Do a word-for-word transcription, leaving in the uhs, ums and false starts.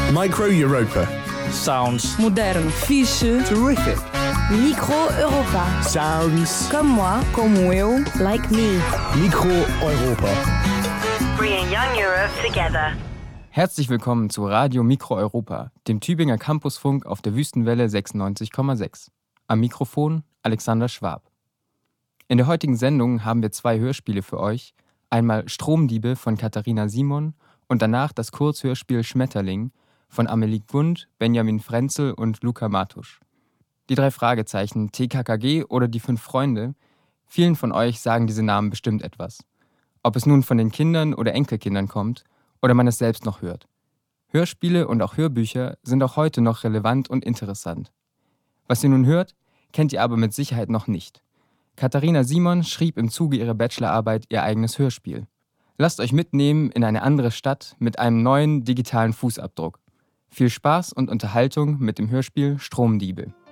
Micro Europa. Sounds. Modern. Fiche. Terrific. Micro Europa. Sounds. Comme moi. Como eu. Like me. Micro Europa. Bringing young Europe together. Herzlich willkommen zu Radio Micro Europa, dem Tübinger Campusfunk auf der Wüstenwelle sechsundneunzig Komma sechs. Am Mikrofon Alexander Schwab. In der heutigen Sendung haben wir zwei Hörspiele für euch. Einmal Stromdiebe von Katharina Simon und danach das Kurzhörspiel Schmetterling von Amelie Gund, Benjamin Frenzel und Luca Matusch. Die drei Fragezeichen, T K K G oder die fünf Freunde, vielen von euch sagen diese Namen bestimmt etwas. Ob es nun von den Kindern oder Enkelkindern kommt oder man es selbst noch hört. Hörspiele und auch Hörbücher sind auch heute noch relevant und interessant. Was ihr nun hört, kennt ihr aber mit Sicherheit noch nicht. Katharina Simon schrieb im Zuge ihrer Bachelorarbeit ihr eigenes Hörspiel. Lasst euch mitnehmen in eine andere Stadt mit einem neuen digitalen Fußabdruck. Viel Spaß und Unterhaltung mit dem Hörspiel Stromdiebe.